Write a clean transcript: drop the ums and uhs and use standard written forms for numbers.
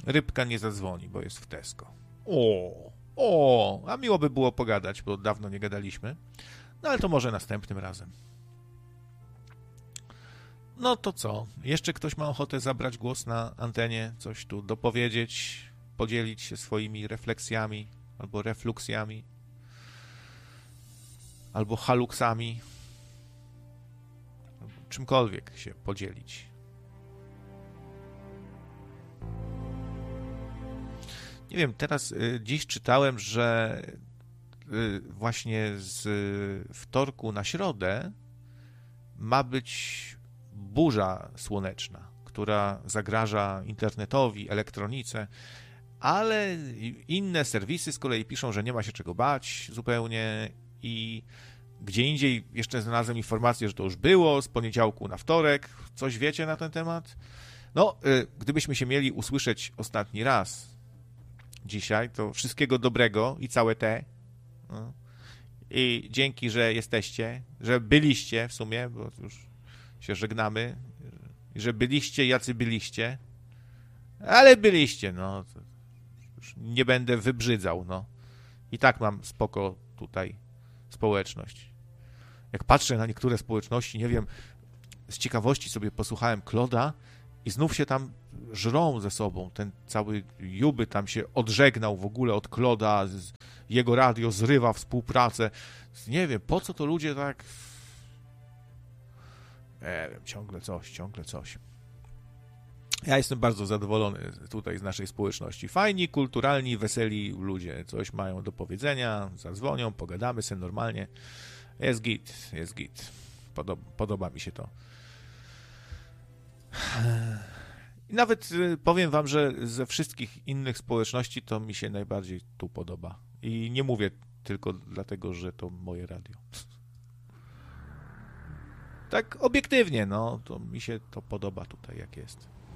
Rybka nie zadzwoni, bo jest w Tesco. A miło by było pogadać, bo dawno nie gadaliśmy. No ale to może następnym razem. No to co? Jeszcze ktoś ma ochotę zabrać głos na antenie, coś tu dopowiedzieć, podzielić się swoimi refleksjami, albo refluksjami, albo haluksami, albo czymkolwiek się podzielić. Nie wiem, teraz dziś czytałem, że właśnie z wtorku na środę ma być burza słoneczna, która zagraża internetowi, elektronice, ale inne serwisy z kolei piszą, że nie ma się czego bać zupełnie i gdzie indziej jeszcze znalazłem informację, że to już było z poniedziałku na wtorek. Coś wiecie na ten temat? No, gdybyśmy się mieli usłyszeć ostatni raz dzisiaj, to wszystkiego dobrego i całe te. No. I dzięki, że jesteście, że byliście w sumie, bo już się żegnamy, że byliście, jacy byliście, ale byliście, no. Już nie będę wybrzydzał, no. I tak mam spoko tutaj społeczność. Jak patrzę na niektóre społeczności, nie wiem, z ciekawości sobie posłuchałem Kloda i znów się tam żrą ze sobą. Ten cały Juby tam się odżegnał w ogóle od Kloda, jego radio zrywa współpracę. Nie wiem, po co to ludzie tak... Nie wiem, ciągle coś. Ja jestem bardzo zadowolony tutaj z naszej społeczności. Fajni, kulturalni, weseli ludzie. Coś mają do powiedzenia, zadzwonią, pogadamy sobie normalnie. Jest git. Podoba mi się to. I nawet powiem wam, że ze wszystkich innych społeczności to mi się najbardziej tu podoba. I nie mówię tylko dlatego, że to moje radio. Tak obiektywnie, no, to mi się to podoba tutaj, jak jest.